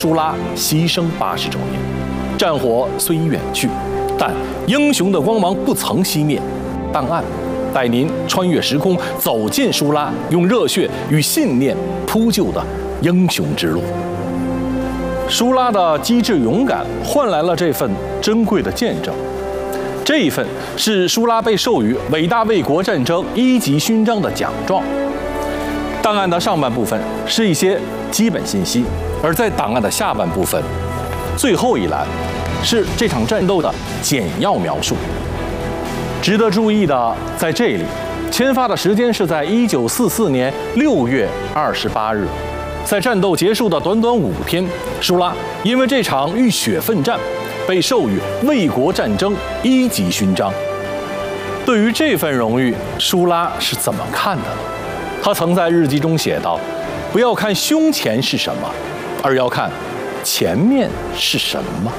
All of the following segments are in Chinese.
舒拉牺牲80周年。战火虽已远去，但英雄的光芒不曾熄灭。档案带您穿越时空，走进舒拉用热血与信念铺就的英雄之路。舒拉的机智勇敢换来了这份珍贵的见证。这一份是舒拉被授予伟大卫国战争1级勋章的奖状。档案的上半部分是一些基本信息，而在档案的下半部分，最后一栏是这场战斗的简要描述。值得注意的，在这里，签发的时间是在1944年6月28日。在战斗结束的短短5天，舒拉因为这场浴血奋战，被授予卫国战争1级勋章。对于这份荣誉，舒拉是怎么看的呢？他曾在日记中写道：“不要看胸前是什么，而要看前面是什么。”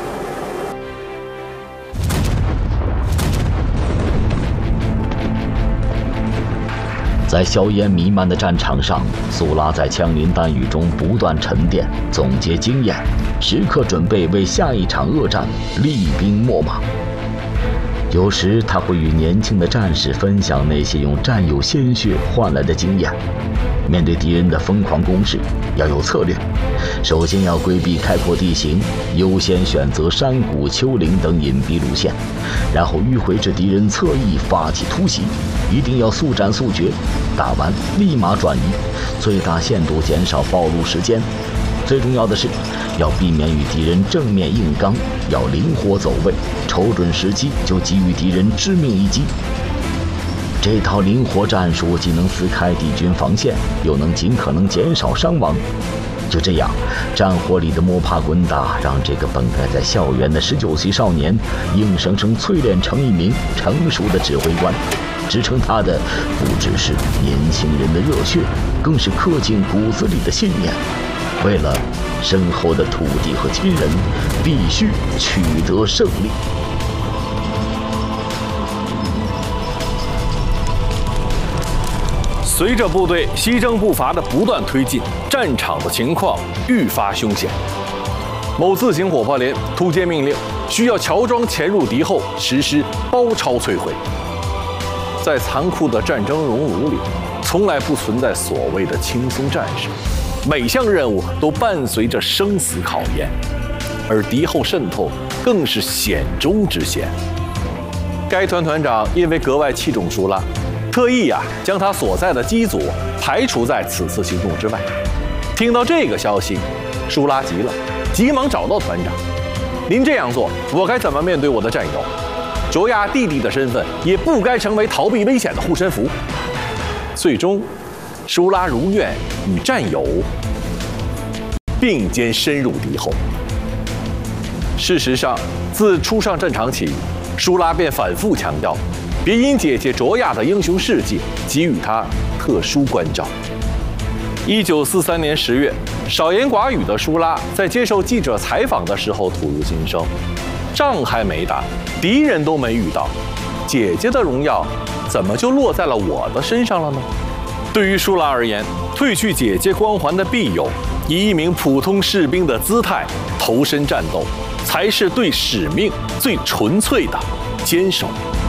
在硝烟弥漫的战场上，苏拉在枪林弹雨中不断沉淀、总结经验，时刻准备为下一场恶战厉兵秣马。有时他会与年轻的战士分享那些用战友鲜血换来的经验。面对敌人的疯狂攻势，要有策略。首先要规避开阔地形，优先选择山谷、丘陵等隐蔽路线，然后迂回至敌人侧翼发起突袭。一定要速战速决，打完立马转移，最大限度减少暴露时间。最重要的是，要避免与敌人正面硬刚，要灵活走位，瞅准时机就给予敌人致命一击。这套灵活战术既能撕开敌军防线，又能尽可能减少伤亡。就这样，战火里的摸爬滚打，让这个本该在校园的19岁少年，硬生生淬炼成一名成熟的指挥官。支撑他的不只是年轻人的热血，更是刻进骨子里的信念。为了身后的土地和亲人，必须取得胜利。 随着部队西征步伐的不断推进，战场的情况愈发凶险。某自行火炮连突接命令，需要乔装潜入敌后，实施包抄摧毁。在残酷的战争熔炉里，从来不存在所谓的轻松战士，每项任务都伴随着生死考验，而敌后渗透更是险中之险。该团团长因为格外器重舒拉，特意将他所在的机组排除在此次行动之外。听到这个消息，舒拉急了，急忙找到团长：“您这样做，我该怎么面对我的战友？卓亚弟弟的身份也不该成为逃避危险的护身符。”最终，舒拉如愿与战友并肩深入敌后。事实上，自初上战场起，舒拉便反复强调，别因姐姐卓亚的英雄事迹给予她特殊关照。1943年10月，少言寡语的舒拉在接受记者采访的时候吐露心声：仗还没打，敌人都没遇到，姐姐的荣耀怎么就落在了我的身上了呢？对于舒拉而言，褪去姐姐光环的必有，以一名普通士兵的姿态投身战斗，才是对使命最纯粹的坚守。